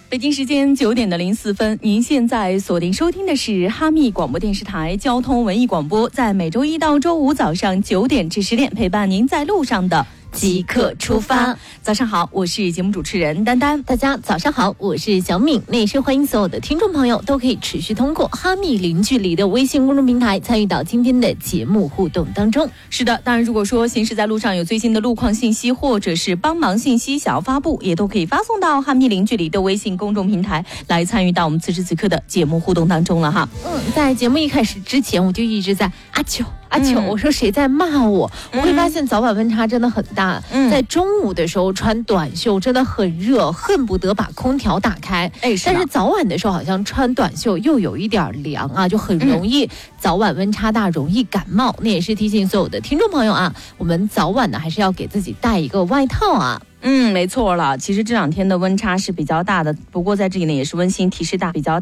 北京时间9点04分，您现在锁定收听的是哈密广播电视台交通文艺广播，在每周一到周五早上9点至10点陪伴您在路上的即刻出发。早上好，我是节目主持人丹丹。 大家早上好，我是小敏。那也是欢迎所有的听众朋友都可以持续通过哈密零距离的微信公众平台参与到今天的节目互动当中。 是的，当然如果说行驶在路上有最新的路况信息或者是帮忙信息想要发布，也都可以发送到哈密零距离的微信公众平台来参与到我们此时此刻的节目互动当中了哈。 在节目一开始之前，我就一直在阿秋，我说谁在骂我？我会发现早晚温差真的很大。在中午的时候穿短袖真的很热，恨不得把空调打开。但是早晚的时候好像穿短袖又有一点凉啊，就很容易早晚温差大，容易感冒。那也是提醒所有的听众朋友啊，我们早晚呢还是要给自己带一个外套啊。 没错了。其实这两天的温差是比较大的，不过在这里呢也是温馨提示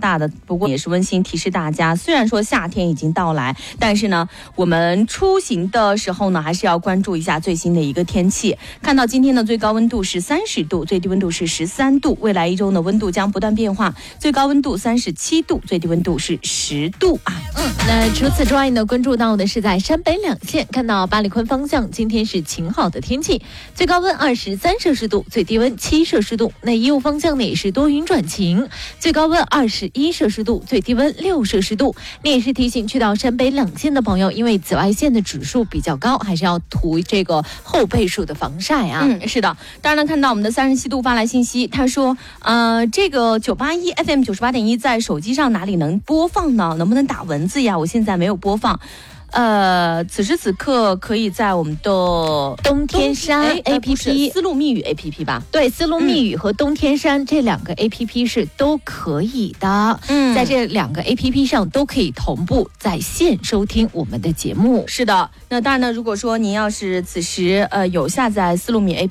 大家，虽然说夏天已经到来，但是呢我们出行的时候呢还是要关注一下最新的一个天气。看到今天的最高温度是30度，最低温度是13度，未来一周呢温度将不断变化，最高温度37度，最低温度是10度啊。 那除此之外呢，关注到的是在山北两县，看到八里坤方向今天是晴好的天气，最高温23摄氏度，最低温7摄氏度。那义乌方向呢也是多云转晴，最高温21摄氏度，最低温6摄氏度。那也是提醒去到山北两县的朋友，因为紫外线的指数比较高，还是要涂这个厚倍数的防晒啊。 是的。当然呢，看到我们的37度发来信息，他说这个981 FM 98.1在手机上哪里能播放呢？能不能打文字呀？我现在没有播放。此时此刻可以在我们的东天山 APP 丝路密语 APP 吧？ 对，丝路密语和东天山这两个 APP 是都可以的。在这两个 APP 上都可以同步在线收听我们的节目。 是的。那当然呢，如果说您要是此时有下载丝路密语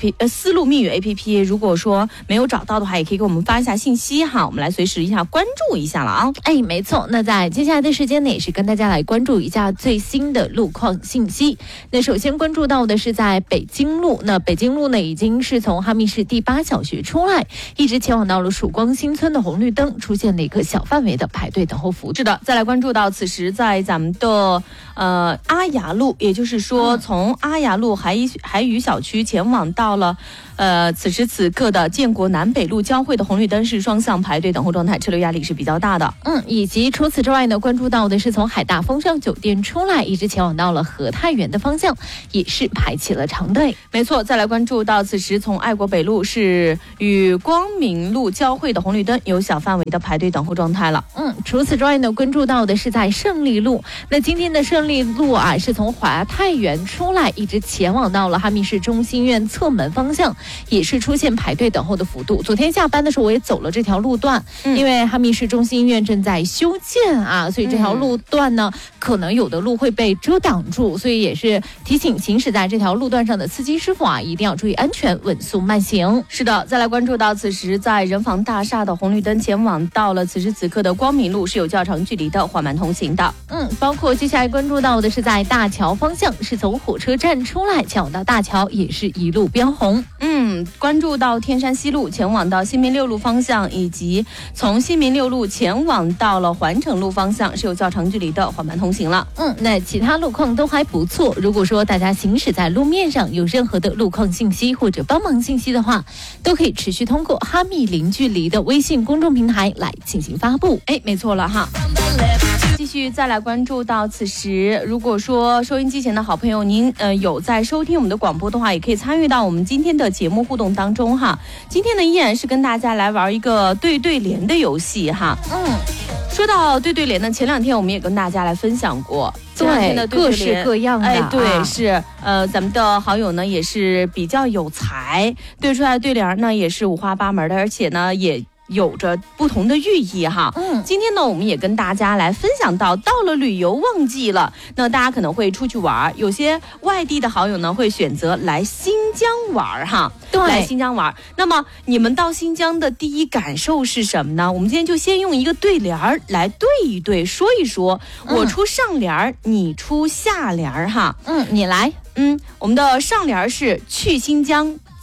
APP，如果说没有找到的话，也可以给我们发一下信息哈，我们来随时关注一下了啊。 没错。那在接下来的时间呢，也是跟大家来关注一下最新的路况信息。那首先关注到的是在北京路，那北京路呢已经是从哈密市第8小学出来，一直前往到了曙光新村的红绿灯出现了一个小范围的排队等候服务。 是的。再来关注到此时在咱们的阿雅路，也就是说从阿雅路海屿小区前往到了此时此刻的建国南北路交汇的红绿灯是双向排队等候状态，车流压力是比较大的。 以及除此之外呢，关注到的是从海大丰盛酒店出来，一直前往到了和泰园的方向，也是排起了长队。 没错。再来关注到此时从爱国北路是与光明路交汇的红绿灯有小范围的排队等候状态了。 除此之外呢，关注到的是在胜利路，那今天的胜利路啊是从华泰园出来，一直前往到了哈密市中心院侧门方向，也是出现排队等候的幅度。昨天下班的时候我也走了这条路段，因为哈密市中心医院正在修建啊，所以这条路段呢可能有的路会被遮挡住，所以也是提醒行驶在这条路段上的司机师傅啊，一定要注意安全，稳速慢行。 是的。再来关注到此时在人防大厦的红绿灯前往到了此时此刻的光明路是有较长距离的缓慢通行的。 包括接下来关注到的是在大桥方向，是从火车站出来前往到大桥，也是一路标红。 关注到天山西路前往到新民6路方向，以及从新民6路前往到了环城路方向是有较长距离的缓慢通行了。 那其他路况都还不错。如果说大家行驶在路面上有任何的路况信息或者帮忙信息的话，都可以持续通过哈密零距离的微信公众平台来进行发布。 没错了哈。继续再来关注到此时，如果说收音机前的好朋友您有在收听我们的广播的话，也可以参与到我们今天的节目互动当中哈。今天呢依然是跟大家来玩一个对联的游戏哈。说到对联呢，前两天我们也跟大家来分享过， 对，各式各样的。 对，是咱们的好友呢也是比较有才，对出来的对联呢也是五花八门的，而且呢也有着不同的寓意哈。今天呢我们也跟大家来分享到了旅游旺季了，那大家可能会出去玩，有些外地的好友呢会选择来新疆玩哈。 对， 来新疆玩。那么你们到新疆的第一感受是什么呢？我们今天就先用一个对联来对一对，说一说。我出上联，你出下联哈。 你来。 我们的上联是去新疆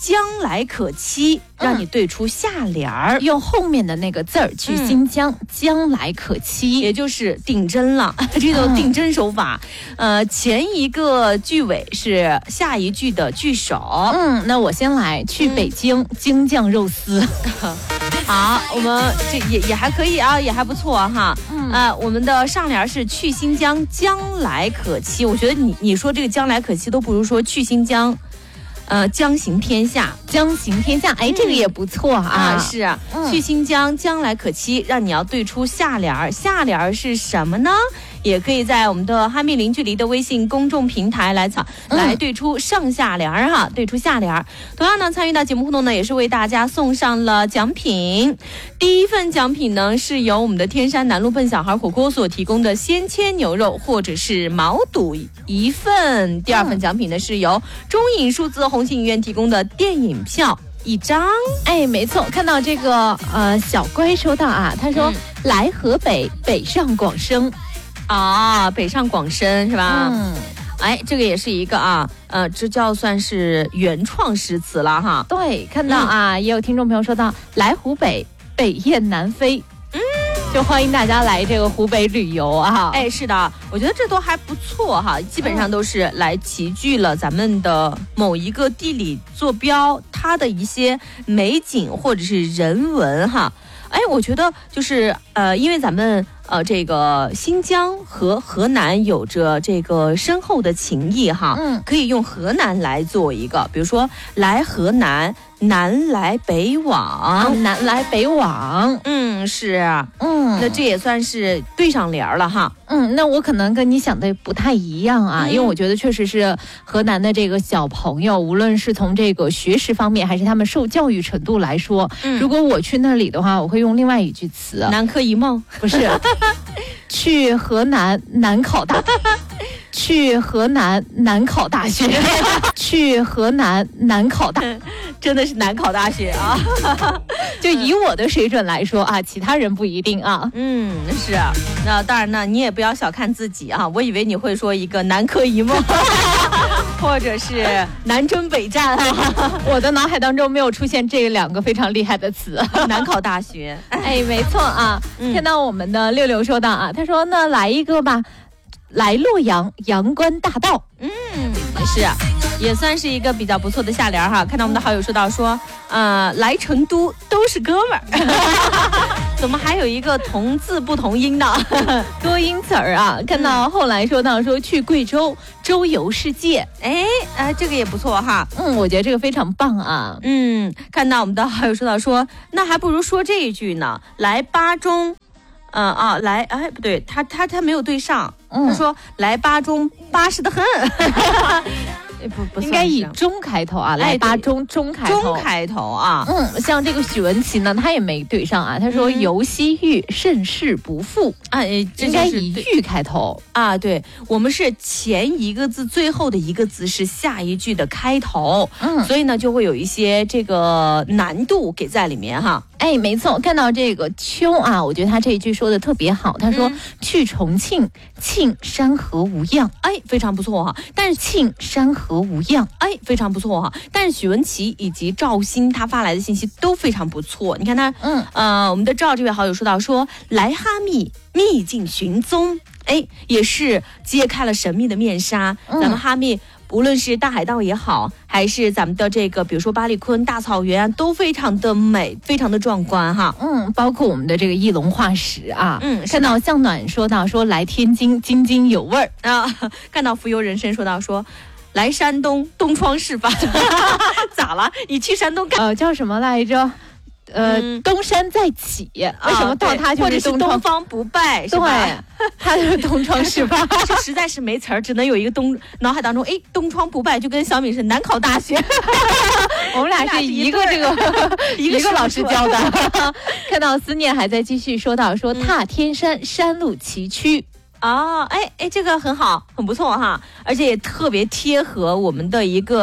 将来可期，让你对出下联儿， 用后面的那个字儿去新疆，将来可期， 也就是定真了，这种定真手法。前一个句尾是下一句的句首。 那我先来，去北京，京酱肉丝。 好，我们这也还可以啊，也还不错哈。我们的上联是去新疆，将来可期。我觉得你说这个将来可期都不如说去新疆。将行天下， 将行天下，哎，这个也不错啊。 是啊，去新疆，将来可期，让你要对出下联儿。下联儿是什么呢？也可以在我们的哈密零距离的微信公众平台来对出上下联儿哈，对出下联儿。同样呢，参与到节目互动呢，也是为大家送上了奖品。第一份奖品呢，是由我们的天山南路笨小孩火锅所提供的鲜切牛肉或者是毛肚一份。第二份奖品呢，是由中影数字红星影院提供的电影票1张。 哎，没错，看到这个小乖收到啊，他说来河北，北上广深。 北上广深是吧？哎，这个也是一个啊，这叫算是原创诗词了哈。 对，看到啊，也有听众朋友说到来湖北，北雁南飞。就欢迎大家来这个湖北旅游啊！ 哎，是的，我觉得这都还不错哈，基本上都是来齐聚了咱们的某一个地理坐标，它的一些美景或者是人文哈。哎，我觉得就是因为咱们这个新疆和河南有着这个深厚的情谊哈，可以用河南来做一个，比如说来河南，南来北往， 南来北往， 是，那这也算是对上联了哈。 那我可能跟你想的不太一样啊，因为我觉得确实是河南的这个小朋友，无论是从这个学识方面，还是他们受教育程度来说，如果我去那里的话，我会用另外一句词， 南柯一梦， 不是，去河南南考大。去河南南考大学，去河南南考大， 真的是难考大学啊！ 就以我的水准来说啊，其他人不一定啊。 是。那当然呢，你也不要小看自己啊！我以为你会说一个南柯一梦，或者是南征北战啊。 我的脑海当中没有出现这两个非常厉害的词。 南考大学， 哎，没错啊。看到我们的六六说到啊，他说那来一个吧。来洛阳，阳关大道。 是啊，也算是一个比较不错的下联哈。看到我们的好友说到说，来成都都是哥们儿，怎么还有一个同字不同音呢？ 多音词儿啊！看到后来说到说去贵州周游世界， 这个也不错哈。 我觉得这个非常棒啊。 看到我们的好友说到说，那还不如说这一句呢，来巴中。来，不对，他没有对上，他说来巴中巴适的很， 不应该以中开头啊，来巴中中开头啊， 像这个许文琪呢，他也没对上啊，他说游西域甚是不复应该以玉开头啊，对，我们是前一个字最后的一个字是下一句的开头，所以呢就会有一些这个难度给在里面哈。 哎，没错，看到这个秋啊，我觉得他这一句说的特别好。他说去重庆，庆山河无恙， 非常不错哈。但是庆山河无恙， 非常不错哈。但是许文琪以及赵鑫他发来的信息都非常不错。你看他，我们的赵这位好友说到说来哈密秘境寻踪，也是揭开了神秘的面纱。咱们哈密。无论是大海盗也好，还是咱们的这个，比如说巴里坤大草原，都非常的美，非常的壮观哈。 包括我们的这个翼龙化石啊。看到向暖说到说来天津津津有味儿啊。看到浮游人生说到说来山东东窗事发，咋了？你去山东干？ 叫什么来着？东山再起，为什么到他就是东方不败？是吧？ 对，他就是东窗事发， 这实在是没词儿，只能有一个脑海当中，东窗不败就跟小米是南考大学， 我们俩是一个这个一个老师教的。看到思念还在继续说到说踏天山，山路崎岖。 这个很好，很不错哈，而且也特别贴合我们的一个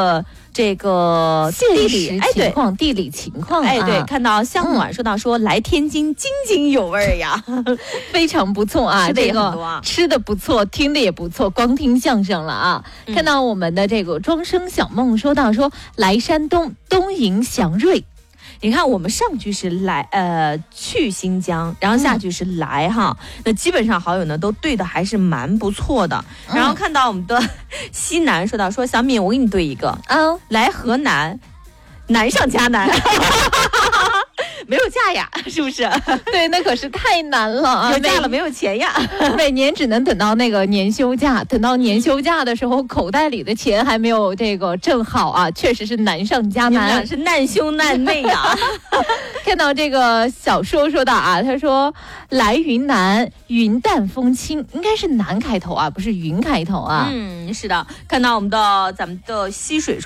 这个地理情况，地理情况。 哎，对，看到向暖说到说来天津津津有味呀， 非常不错啊， 吃的也很多啊， 吃的不错，听的也不错，光听相声了啊。看到我们的这个庄生小梦说到说来山东东营祥瑞。 你看，我们上句是来去新疆，然后下句是来哈，那基本上好友呢都对的还是蛮不错的。然后看到我们的西南说到说小敏，我给你对一个来河南，难上加难。没有假呀，是不是？ 对，那可是太难了啊！ 有假了没有钱呀？ 每年只能等到那个年休假，等到年休假的时候，口袋里的钱还没有这个挣好啊，确实是难上加难， 是难兄难妹呀。 看到这个小说到啊，他说来云南，云淡风轻，应该是南开头啊，不是云开头啊。 是的。看到咱们的溪水。